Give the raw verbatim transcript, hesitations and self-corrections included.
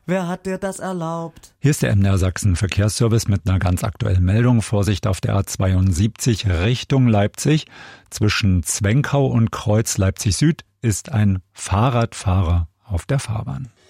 Wer hat dir das erlaubt? Hier ist der M D R Sachsen Verkehrsservice mit einer ganz aktuellen Meldung. Vorsicht auf der A zweiundsiebzig Richtung Leipzig. Zwischen Zwenkau und Kreuz Leipzig Süd ist ein Fahrradfahrer auf der Fahrbahn.